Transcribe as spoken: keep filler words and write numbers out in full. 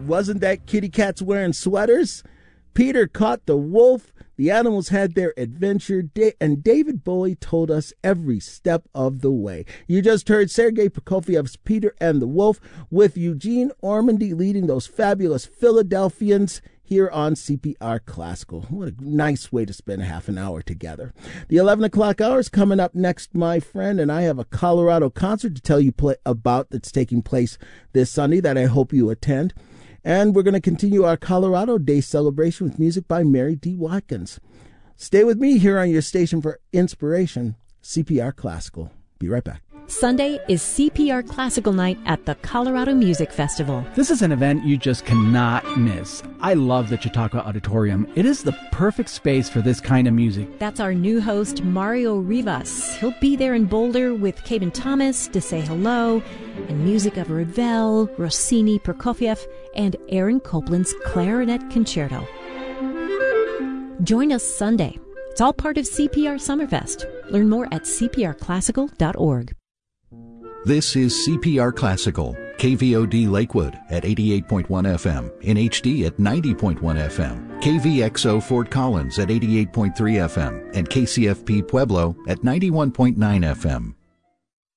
Wasn't that kitty cats wearing sweaters? Peter caught the wolf. The animals had their adventure, and David Bowie told us every step of the way. You just heard Sergei Prokofiev's Peter and the Wolf, with Eugene Ormandy leading those fabulous Philadelphians here on C P R Classical. What a nice way to spend half an hour together. The eleven o'clock hour is coming up next, my friend, and I have a Colorado concert to tell you play about that's taking place this Sunday that I hope you attend. And we're going to continue our Colorado Day celebration with music by Mary D. Watkins. Stay with me here on your station for inspiration, C P R Classical. Be right back. Sunday is C P R Classical Night at the Colorado Music Festival. This is an event you just cannot miss. I love the Chautauqua Auditorium. It is the perfect space for this kind of music. That's our new host, Mario Rivas. He'll be there in Boulder with Caben Thomas to say hello, and music of Ravel, Rossini, Prokofiev, and Aaron Copland's Clarinet Concerto. Join us Sunday. It's all part of C P R Summerfest. Learn more at c p r classical dot org. This is C P R Classical, K V O D Lakewood at eighty-eight point one F M, in H D at ninety point one F M, K V X O Fort Collins at eighty-eight point three F M, and K C F P Pueblo at ninety-one point nine F M.